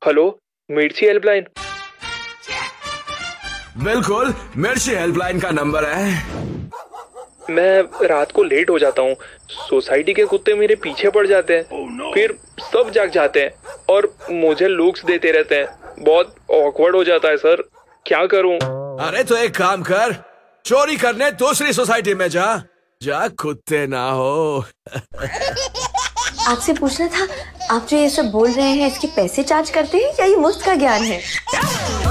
Hello, मिर्ची helpline. बिल्कुल, मिर्ची हेल्पलाइन का नंबर है। मैं रात को लेट हो जाता हूँ, सोसाइटी के कुत्ते मेरे पीछे पड़ जाते हैं, फिर सब जाग जाते हैं और मुझे लुक्स देते रहते हैं। बहुत ऑकवर्ड हो जाता है सर, क्या करूँ? अरे तो एक काम कर, चोरी करने दूसरी सोसाइटी में जा, जा कुत्ते ना हो। आपसे पूछना था, आप जो ये सब बोल रहे हैं इसके पैसे चार्ज करते हैं या ये मुफ्त का ज्ञान है?